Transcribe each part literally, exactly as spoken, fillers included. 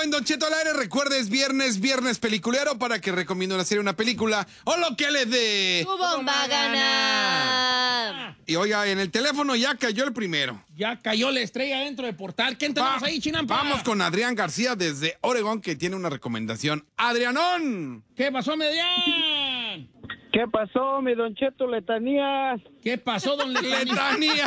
en Don Cheto al aire. Recuerdes viernes, viernes peliculero para que recomiende una serie, una película o lo que le dé. ¡Tu bomba gana! Y oiga, en el teléfono ya cayó el primero. Ya cayó la estrella dentro del portal. ¿Quién tenemos Va, ahí, Chinampa? Vamos con Adrián García desde Oregón, que tiene una recomendación. ¡Adrianón! ¿Qué pasó, Median? ¿Qué pasó, mi Don Cheto Letanías? ¿Qué pasó, don Letanías? ¡Letanía!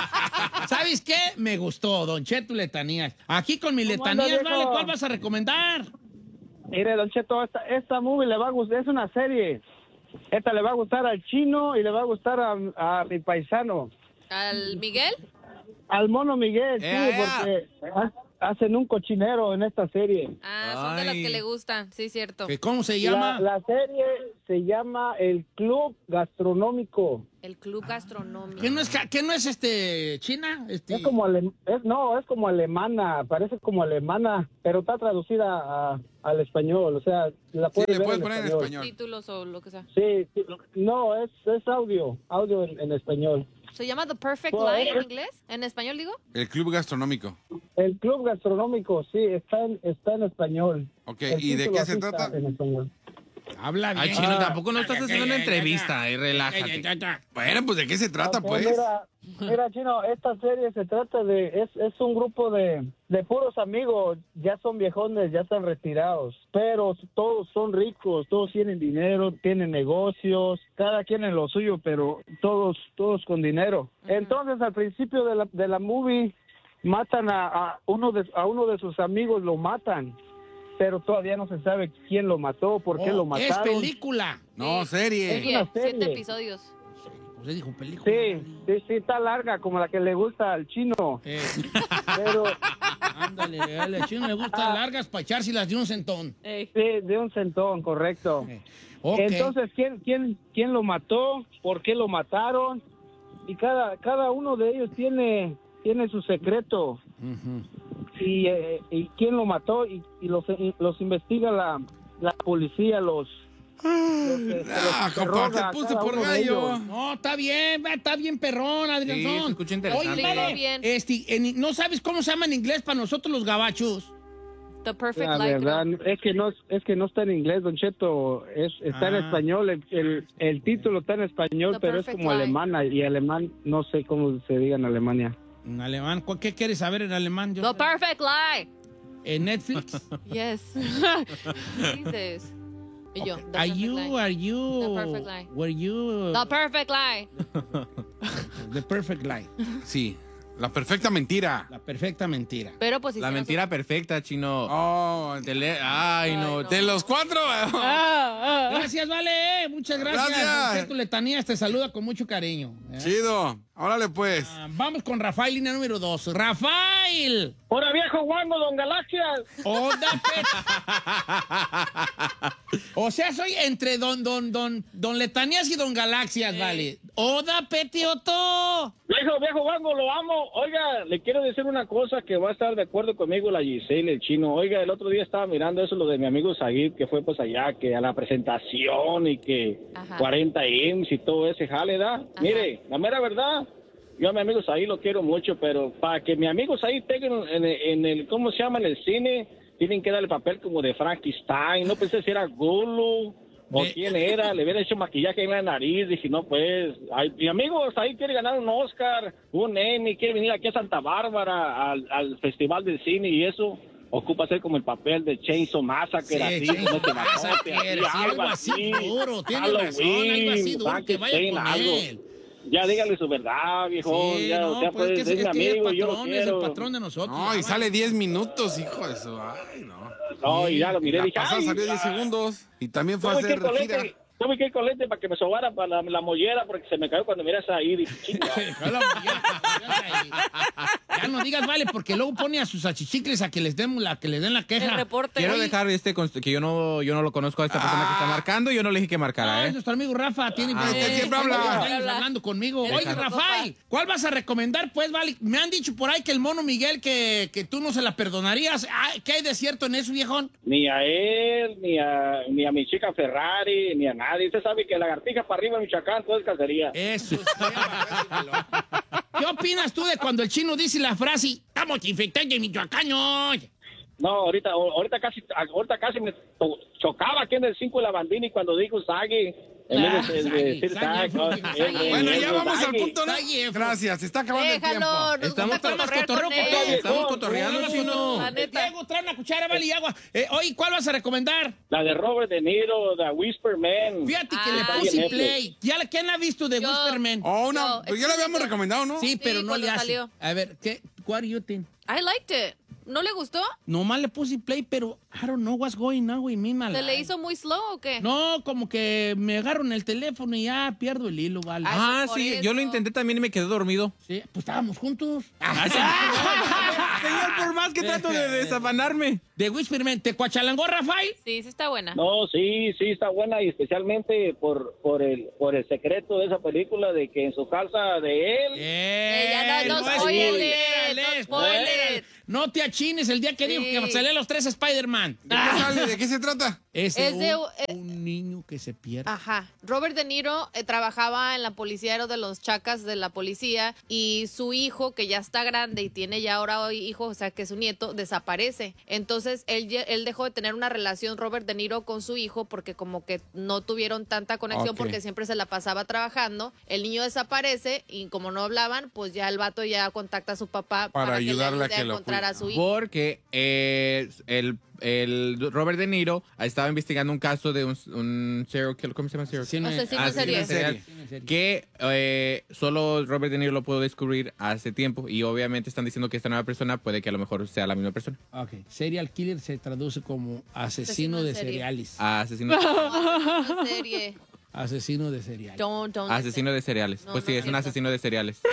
¿Sabes qué? Me gustó, Don Cheto Letanías. Aquí con mi ¿Cómo letanías, anda, vale, viejo? ¿cuál vas a recomendar? Mire, Don Cheto, esta, esta movie le va a gustar, es una serie. Esta le va a gustar al chino y le va a gustar a, a mi paisano, ¿Al Miguel? al mono Miguel, sí, Ea, ea. porque ha- hacen un cochinero en esta serie. Ah, son de las Ay. que le gustan, sí, cierto. ¿Que ¿Cómo se La, llama? la serie se llama El Club Gastronómico. El club gastronómico. ¿Qué no es, ca- qué no es este, China? Este... Es como ale- es, no, es como alemana, parece como alemana, pero está traducida a- al español, o sea, la Sí, puedes le ver puedes en poner en español. español. Títulos o lo que sea. Sí, sí, no, es, es audio, audio en, en español. ¿Se llama The Perfect Bueno, Lie en es- inglés? ¿En español digo? El club gastronómico. El Club Gastronómico, sí, está en, está en español. Ok, El ¿y de título qué así se está trata? En español. Habla bien. Ay, Chino, Ah. tampoco no estás Ay, haciendo ay, una ay, entrevista. ay, Y ay, relájate. ay, ay, ay. Bueno, pues ¿de qué se trata, Ok, pues? Mira, mira, Chino, esta serie se trata de, es, es un grupo de, de puros amigos, ya son viejones, ya están retirados, pero todos son ricos, todos tienen dinero, tienen negocios, cada quien en lo suyo, pero todos, todos con dinero. Entonces, al principio de la, de la movie, matan a, a uno de, a uno de sus amigos, lo matan, pero todavía no se sabe quién lo mató, por qué Oh, lo es mataron. película. No, serie. Es una Siete serie. episodios. Pues se dijo película. Sí, sí, sí, está larga, como la que le gusta al chino, Eh, pero... ándale, al chino le gustan largas para echárselas de un centón. Ey. Sí, de un centón, correcto. Eh, ok. Entonces, ¿quién, quién, quién lo mató? ¿Por qué lo mataron? Y cada, cada uno de ellos tiene, tiene su secreto. Ujú. Y, eh, y quién lo mató y, y los, y los investiga la, la policía, los... los, eh, Ah, los compa, interroga te puse cada por uno de gallo. ellos. No, está bien, va, está bien perrón, Adrián. Sí, se escucha interesante. Oye, Explicó vale, bien. este, en- ¿no sabes cómo se llama en inglés para nosotros los gabachos? The Perfect La Lie. verdad, creo. es que no es que no está en inglés, Don Cheto, es, está en Ah. español, el, el, el título está en español, The pero es Perfect como Lie. alemana, y alemán, no sé cómo se diga en Alemania. En alemán. ¿Cu- ¿Qué quieres saber en alemán? Yo The sé. Perfect Lie. En Netflix. Yes. ¿Qué dices? Y yo, The Are Perfect you, Lie. are you, The Perfect Lie. were you, The Perfect Lie. the perfect lie, Sí, la perfecta mentira. la perfecta mentira. Pero pues La hicieron mentira perfecta, Chino. Oh, Te le- Ay, no. Ay, no. de los cuatro. Gracias, vale, muchas gracias. Gracias. Don Cheto Letanías te saluda con mucho cariño. ¿eh? Chido. Órale, pues. Ah, vamos con Rafael, línea número dos. ¡Rafael! ¡Hora viejo guango, don Galaxias! Onda Pet. O sea, soy entre don, don, don, don Letanías y don Galaxias, vale. Oda Petioto. Viejo, viejo guango, lo amo. Oiga, le quiero decir una cosa que va a estar de acuerdo conmigo la Giselle, el chino. Oiga, el otro día estaba mirando eso, lo de mi amigo Saguid, que fue pues allá, que a la presentación y que Ajá. cuarenta M's y todo ese jale, ¿da? Mire, la mera verdad, yo a mi amigo Saguid lo quiero mucho, pero para que mi amigo Saguid tenga en, en, en el, ¿cómo se llama? En el cine, tienen que darle papel como de Frankenstein. No pensé si era Gulu o De- quién era, le hubiera hecho maquillaje en la nariz. Dije, no, pues, ay, mi amigo Saguid quiere ganar un Oscar, un Emmy, quiere venir aquí a Santa Bárbara al, al Festival del Cine y eso. Ocupa ser como el papel de Chainsaw Massacre, así, Chainsaw como que Massacre, matote, sí, algo así duro, tiene razón, algo así duro, que vaya con él. Ya dígale su verdad, viejo. Sí, ya, no, o sea, pues, pues, es que, es es mi que amigo, el yo lo patrón es el quiero. patrón de nosotros. No, y Ah, sale diez minutos, hijo de su. Ay, no. No, y ya lo Y miré, la dije, pasada ay, salió diez ah, segundos. Y también fue a tuve que hacer ir con gira. lente, tuve que ir con lente para que me sobara para la, la mollera, porque se me cayó cuando miras ahí. Dije, chinga. Dejó la mujer, ya no digas, vale, porque luego pone a sus achichicles a que les den la, que les den la El queja. reporte. Quiero Oye, dejar este const- que yo no, yo no lo conozco a esta persona que está marcando. Yo no le dije que Ah, marcara, es ¿eh? nuestro amigo Rafa, tiene Ah, tiene- usted siempre tiene habla. años Habla. hablando conmigo. El Oye, Rafa. Rafael, ¿cuál vas a recomendar? Pues, vale, me han dicho por ahí que el mono Miguel, que, que tú no se la perdonarías. Ah, ¿qué hay de cierto en eso, viejón? Ni a él, ni a, ni a mi chica Ferrari, ni a nadie. Usted sabe que lagartija para arriba en Michoacán, todo es cacería. Eso es. ¿Qué opinas tú de cuando el chino dice la frase, estamos infectados de michoacanos? No, ahorita, ahorita casi, ahorita casi me to- chocaba aquí en el cinco de la Bandini cuando dijo Sagi. En vez de, de decir Sag, no, Sagi, es- Sagi. Bueno, es- ya es vamos al Sagi. punto, ¿no? Sagi, Efron. Gracias, se está acabando el Déjalo, tiempo. nos Estamos gusta con más cotorrear cotorreo con con él. él. Estamos cotorreando, Vamos, chino. La neta. Diego, trae una cuchara, vale, y agua. Eh, oye, ¿cuál vas a recomendar? La de Robert De Niro, The Whisper Man. Fíjate que Ah, le está puse bien, play. ¿Ya la, ¿Quién la ha visto de Yo. Whisperman? Oh, una, No, pues ya la habíamos excelente. recomendado, ¿no? Sí, pero no cuando le hace. salió. A ver, ¿qué? What do you think? I liked it. ¿No le gustó? Nomás le puse play, pero I don't know what's going on with me, my ¿Se le life. hizo muy slow o qué? No, como que me agarro en el teléfono y ya pierdo el hilo, vale. Ay, Ah, por sí, eso. yo lo intenté también y me quedé dormido. Sí, pues estábamos juntos. Señor, por más que trato de desafanarme. De Whisperman, ¿te cuachalangó, Rafael? Sí, sí está buena. No, sí, sí está buena y especialmente por por el por el secreto de esa película de que en su casa de él Eh, ya no, no es spoiler, spoiler, no spoiler. spoiler. No te achines el día que Sí. dijo que salían los tres Spider-Man. ¿De qué sale? ¿De qué se trata? Es de, Es de- un, eh, un niño que se pierde. Ajá. Robert De Niro eh, trabajaba en la policía, era de los chacas de la policía, y su hijo, que ya está grande y tiene ya ahora hoy hijo, o sea que su nieto, desaparece. Entonces él, ye- él dejó de tener una relación, Robert De Niro, con su hijo, porque como que no tuvieron tanta conexión Ok. porque siempre se la pasaba trabajando. El niño desaparece y como no hablaban, pues ya el vato ya contacta a su papá Para para, ayudarle a que le que ayude a lo encontrar cuide. a su hijo. Porque eh, el, el Robert De Niro estaba investigando un caso de un, un serial killer. ¿Cómo se llama serial killer? Asesino, Asesino en Asesino serie. serial, Asesino en serie. que eh, solo Robert De Niro lo pudo descubrir hace tiempo y obviamente están diciendo que esta nueva persona puede que a lo mejor sea la misma persona. Ok. Serial killer se traduce como asesino, Asesino en de serie. cereales. Asesino, Una serie. Asesino de cereales. Don't, don't asesino de cereales. No, Pues no sí, es es un cierto. asesino de cereales.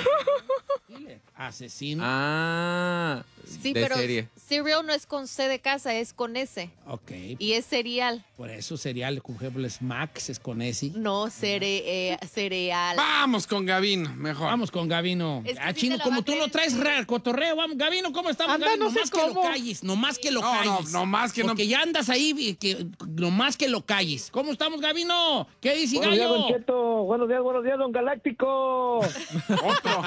Asesino. Ah, Sí, de pero serie. cereal no es con C de casa, es con S. Ok. Y es cereal. Por eso cereal, por ejemplo, es Max, es con ese. No cere eh, cereal. Vamos con Gavino, mejor. Vamos con Gavino. Es que ah, sí chino, te la como va a tú no creer. traes ra- cotorreo, vamos. Gavino, ¿cómo estamos, Anda, Gavino? no sé Nomás que lo cómo. calles, nomás que lo No, no, calles. nomás que no- Porque ya andas ahí, y que, nomás que lo calles. ¿Cómo estamos, Gavino? ¿Qué dice Buenos días, Don Gallo? Cheto. Buenos días, buenos días, Don Galáctico. Otro.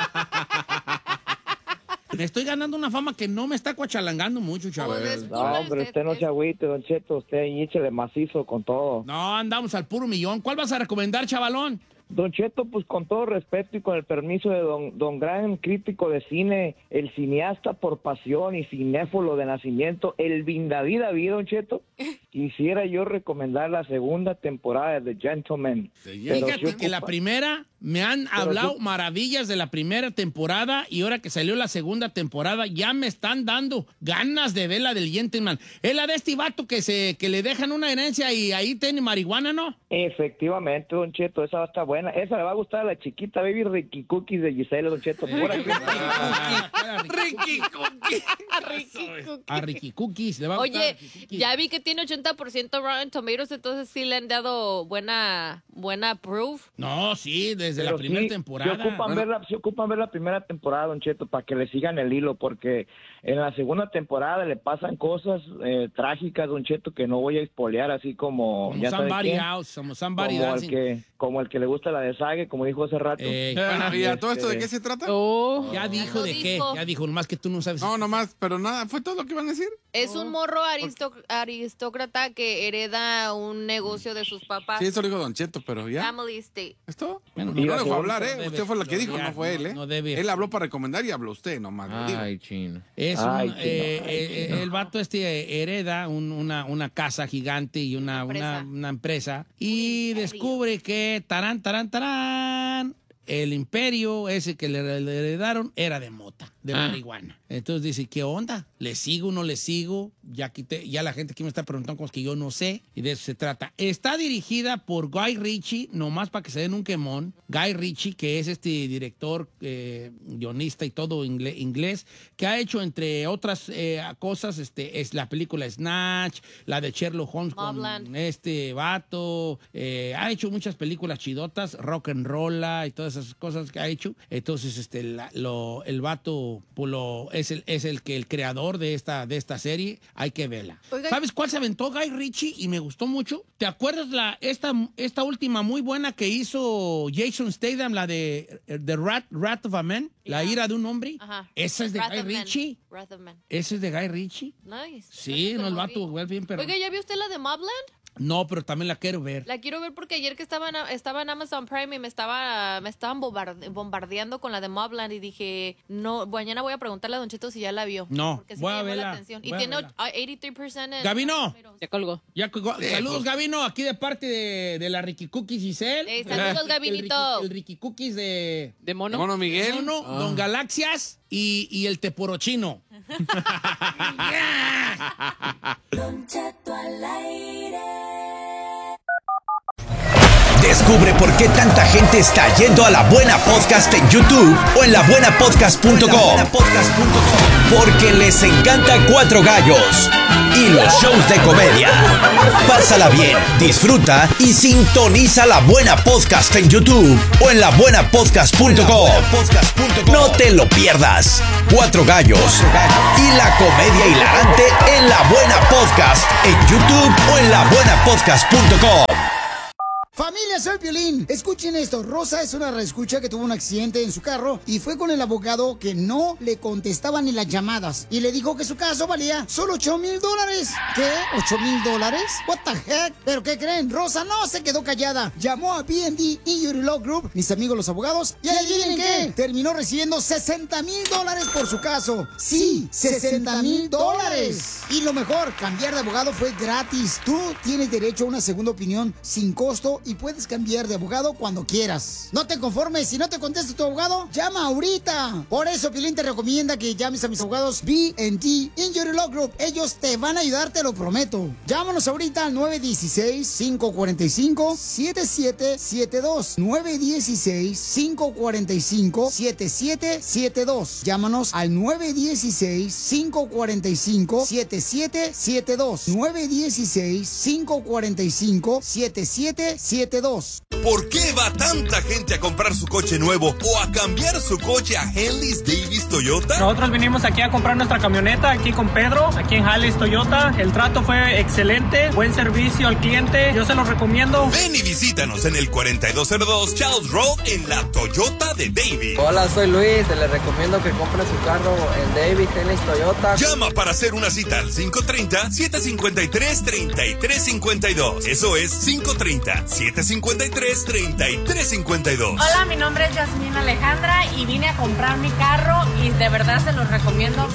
Me estoy ganando una fama que no me está cuachalangando mucho, chaval. Pues, No, hombre, usted no se agüite, Don Cheto. Usted ahí échale macizo con todo. No, andamos al puro millón. ¿Cuál vas a recomendar, chavalón? Don Cheto, pues con todo respeto y con el permiso de don, don gran crítico de cine, el cineasta por pasión y cinéfilo de nacimiento, el Vindaví David, Don Cheto, quisiera yo recomendar la segunda temporada de The Gentleman. Pero Fíjate sí que la ocupa- primera, me han hablado sí- maravillas de la primera temporada y ahora que salió la segunda temporada ya me están dando ganas de ver la del Gentleman. Es la de este vato que, se, que le dejan una herencia y ahí tiene marihuana, ¿no? Efectivamente, Don Cheto, esa va a estar buena. Esa le va a gustar a la chiquita Baby Ricky Cookies de Gisela, Don Cheto. Pura Ricky Cookie. A Ricky Cookies. Le va a gustar a Oye, Ricky Cookies. ya vi que tiene ochenta por ciento Rotten Tomatoes, entonces sí le han dado buena, buena proof. No, sí, desde la Pero primera sí, temporada. Se ocupan, ver la, se ocupan ver la primera temporada, Don Cheto, para que le sigan el hilo, porque en la segunda temporada le pasan cosas eh, trágicas, Don Cheto, que no voy a espolear, así como... Como ya sabe somebody quién, else, como somebody como el, dancing. que, como el que le gusta la de Sague, como dijo hace rato. Eh, Bueno, ¿y a todo esto de Este- qué se trata? Oh. ya dijo lo de qué, dijo. ya dijo, nomás que tú no sabes. No, nomás, pero nada, ¿fue todo lo que iban a decir? Es un morro aristo- aristócrata que hereda un negocio de sus papás. Sí, eso lo dijo Don Cheto, pero ya. Family Estate. ¿Esto? Bueno, no y lo la dejó segunda hablar, no ¿eh? debe Usted fue la que dijo, no florear, fue él, no- ¿eh? no debe. Él habló para recomendar y habló usted, nomás. le digo. Ay, chino. Es Ay, un, chino, eh, ay, eh, chino. el vato este hereda un- una, una casa gigante y una, Una una, empresa. una empresa y imperio. descubre que tarán, tarán, tarán, el imperio ese que le, le heredaron era de mota, de Ah. marihuana. Entonces dice, ¿qué onda? ¿Le sigo o no le sigo? Ya quité, ya la gente aquí me está preguntando cosas que yo no sé y de eso se trata. Está dirigida por Guy Ritchie, nomás para que se den un quemón. Guy Ritchie, que es este director, eh, guionista y todo ingle- inglés, que ha hecho, entre otras eh, cosas, este, es la película Snatch, la de Sherlock Holmes con Mobland. este vato, eh, ha hecho muchas películas chidotas, rock and roll y todas esas cosas que ha hecho. Entonces, este, la- lo- el vato lo, pues lo es el es el que el creador de esta de esta serie. Hay que verla. Oiga. ¿Sabes cuál se aventó Guy Ritchie y me gustó mucho? ¿Te acuerdas la esta esta última muy buena que hizo Jason Statham, la de The Wrath, Wrath of a Man, la Yeah. ira de un hombre? Ajá. Esa es de Wrath Guy of Man. Ritchie. Wrath of Man. Esa es de Guy Ritchie. Nice. Sí, no, el vato, güey, bien perro. Oiga, ¿ya vio usted la de Mobland? No, pero también la quiero ver. La quiero ver porque ayer que estaba en, estaba en Amazon Prime y me estaba me estaban bombarde- bombardeando con la de Mobland y dije, no, mañana voy a preguntarle a Don Cheto si ya la vio. No, porque sí voy me a llamó la verla, atención. voy Y a tiene verla. ochenta y tres por ciento en Gabino. números. Ya colgó. Ya, colgó. Saludos, Gabino, aquí de parte de, de la Ricky Cookies Giselle. Ey, saludos, El- Gabinito. El, Ricky, el Ricky Cookies de ¿De mono? Mono Miguel. Mono, Ah. Don Galaxias y, y el Teporochino. Descubre por qué tanta gente está yendo a La Buena Podcast en YouTube o en la buena podcast punto com. Porque les encanta Cuatro Gallos y los shows de comedia. Pásala bien, disfruta y sintoniza La Buena Podcast en YouTube o en la buena podcast punto com. No te lo pierdas. Cuatro Gallos y la comedia hilarante en La Buena Podcast en YouTube o en la buena podcast punto com. Familia, soy Piolín. Escuchen esto. Rosa es una reescucha que tuvo un accidente en su carro y fue con el abogado que no le contestaba ni las llamadas. Y le dijo que su caso valía solo ocho mil dólares. ¿Qué? ¿ocho mil dólares? What the heck? ¿Pero qué creen? Rosa no se quedó callada. Llamó a B and D Injury Law Group, mis amigos los abogados. ¿Y adivinen qué? Terminó recibiendo sesenta mil dólares por su caso. Sí, sesenta mil dólares. Y lo mejor, cambiar de abogado fue gratis. Tú tienes derecho a una segunda opinión sin costo y puedes cambiar de abogado cuando quieras. No te conformes, si no te contesta tu abogado, llama ahorita. Por eso Pilín te recomienda que llames a mis abogados B and D Injury Law Group. Ellos te van a ayudar, te lo prometo. Llámanos ahorita al nueve uno seis, cinco cuatro cinco, siete siete siete dos. nueve uno seis, cinco cuatro cinco, siete siete siete dos. Llámanos al nueve uno seis, cinco cuatro cinco, siete siete siete dos. nueve uno seis, cinco cuatro cinco, siete siete siete dos. ¿Por qué va tanta gente a comprar su coche nuevo o a cambiar su coche a Henley's Davis Toyota? Nosotros vinimos aquí a comprar nuestra camioneta aquí con Pedro, aquí en Henley's Toyota. El trato fue excelente, buen servicio al cliente, yo se los recomiendo. Ven y visítanos en el cuarenta y dos cero dos Charles Road en la Toyota de Davis. Hola, soy Luis, les recomiendo que compren su carro en Davis, Henley's Toyota. Llama para hacer una cita al cinco tres cero, siete cinco tres, tres tres cinco dos. Eso es cinco tres cero, siete cinco tres, tres tres cinco dos. Hola, mi nombre es Yasmín Alejandra y vine a comprar mi carro y de verdad se los recomiendo.